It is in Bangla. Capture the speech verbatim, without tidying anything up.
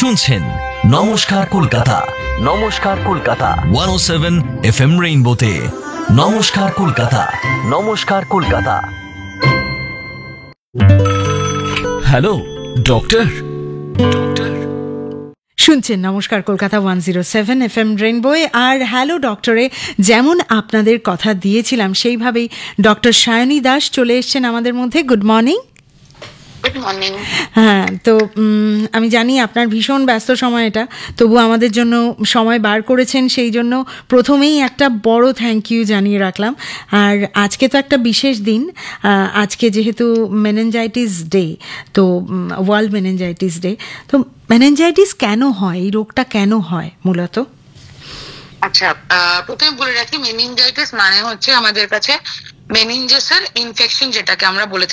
শুনছেন নমস্কার কলকাতা, নমস্কার কলকাতা ওয়ান ও সেভেন এফ এম রেইনবোতে। নমস্কার কলকাতা, নমস্কার কলকাতা। হ্যালো ডক্টর, ডক্টর শুনছেন নমস্কার Kolkata one zero seven F M রেইনবোয়ে। আর হ্যালো ডক্টরে যেমন আপনাদের কথা দিয়েছিলাম সেইভাবেই ডক্টর সায়নী দাস চলে এসছেন আমাদের মধ্যে। Good morning. Good morning. হ্যাঁ, তো উম, আমি জানি আপনার ভীষণ ব্যস্ত সময় এটা, তবু আমাদের জন্য সময় বার করেছেন, সেই জন্য প্রথমেই একটা বড় থ্যাংক ইউ জানিয়ে রাখলাম। আর আজকে তো একটা বিশেষ দিন, আহ, আজকে যেহেতু মেনেঞ্জাইটিস ডে, তো ওয়ার্ল্ড মেনেঞ্জাইটিস ডে, তো মেনেঞ্জাইটিস কেন হয়, এই রোগটা কেন হয় মূলত? আচ্ছা, আহ, প্রথমে বলে রাখি, মেনিনজাইটিস মানে হচ্ছে আমাদের কাছে মেনিনজাসের ইনফেকশন, যেটাকে আমরা বলে